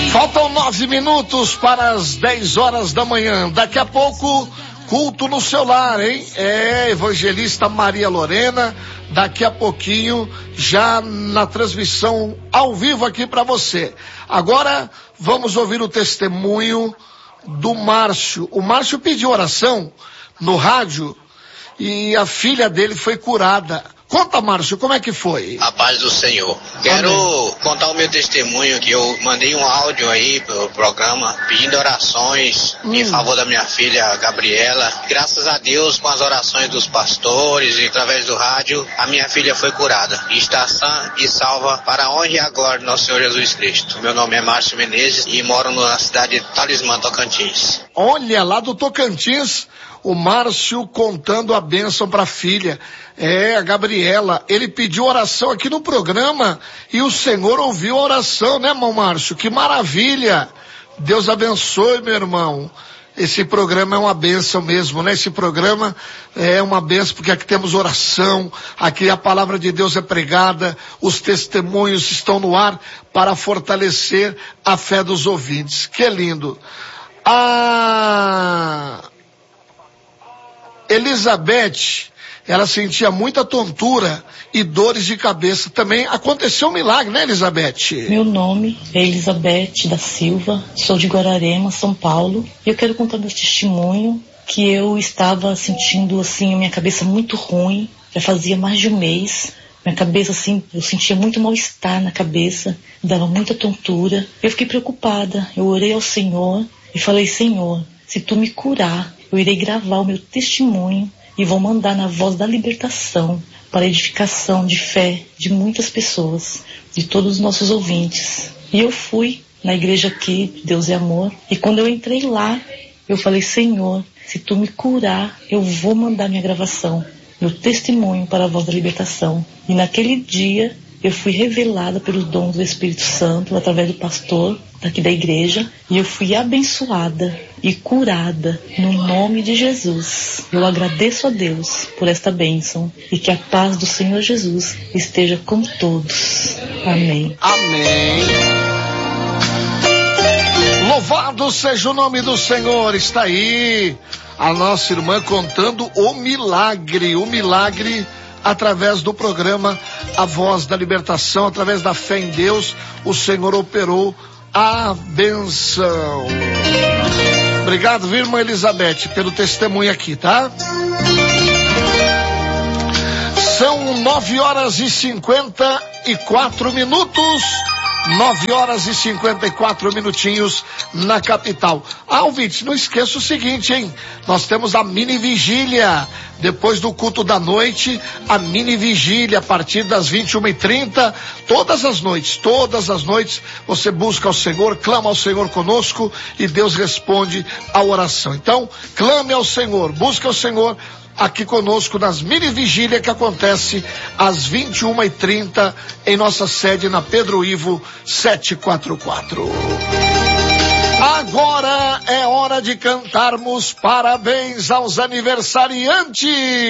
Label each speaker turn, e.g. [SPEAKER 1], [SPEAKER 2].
[SPEAKER 1] Faltam 9 minutos para as 10 horas da manhã. Daqui a pouco, culto no seu lar, hein? Evangelista Maria Lorena, daqui a pouquinho, já na transmissão ao vivo aqui para você. Agora, vamos ouvir o testemunho do Márcio. O Márcio pediu oração no rádio e a filha dele foi curada. Conta, Márcio, como é que foi?
[SPEAKER 2] A paz do Senhor. Quero contar o meu testemunho, que eu mandei um áudio aí pro programa, pedindo orações em favor da minha filha Gabriela. Graças a Deus, com as orações dos pastores e através do rádio, a minha filha foi curada. E está sã e salva para a honra e a glória do nosso Senhor Jesus Cristo. Meu nome é Márcio Menezes e moro na cidade de Talismã, Tocantins.
[SPEAKER 1] Olha, lá do Tocantins, o Márcio contando a bênção para a filha. A Gabriela, ele pediu oração aqui no programa e o Senhor ouviu a oração, né, irmão Márcio? Que maravilha! Deus abençoe, meu irmão. Esse programa é uma bênção mesmo, né? Esse programa é uma bênção porque aqui temos oração, aqui a palavra de Deus é pregada, os testemunhos estão no ar para fortalecer a fé dos ouvintes. Que lindo! A Elizabeth, ela sentia muita tontura e dores de cabeça. Também aconteceu um milagre, né, Elizabeth?
[SPEAKER 3] Meu nome é Elizabeth da Silva, sou de Guararema, São Paulo. E eu quero contar meu testemunho, que eu estava sentindo, assim, a minha cabeça muito ruim. Já fazia mais de um mês. Minha cabeça, assim, eu sentia muito mal-estar na cabeça, dava muita tontura. Eu fiquei preocupada, eu orei ao Senhor e falei: Senhor, se tu me curar, eu irei gravar o meu testemunho e vou mandar na Voz da Libertação para a edificação de fé de muitas pessoas, de todos os nossos ouvintes. E eu fui na igreja aqui, Deus é Amor, e quando eu entrei lá, eu falei: Senhor, se tu me curar, eu vou mandar minha gravação, meu testemunho para a Voz da Libertação. E naquele dia, eu fui revelada pelos dons do Espírito Santo, através do pastor daqui da igreja, e eu fui abençoada e curada no nome de Jesus. Eu agradeço a Deus por esta bênção e que a paz do Senhor Jesus esteja com todos. Amém.
[SPEAKER 1] Amém. Louvado seja o nome do Senhor. Está aí a nossa irmã contando o milagre através do programa A Voz da Libertação, através da fé em Deus, o Senhor operou a benção. Obrigado, viu, irmã Elizabeth, pelo testemunho aqui, tá? São 9 horas e 54 minutos. 9 horas e 54 minutinhos na capital. Ouvintes, não esqueça o seguinte, hein? Nós temos a mini vigília. Depois do culto da noite, a mini vigília a partir das 21h30. Todas as noites, você busca ao Senhor, clama ao Senhor conosco e Deus responde à oração. Então, clame ao Senhor, busque ao Senhor aqui conosco nas mini vigília que acontece às 21h30 em nossa sede na Pedro Ivo 744. Agora é hora de cantarmos parabéns aos aniversariantes.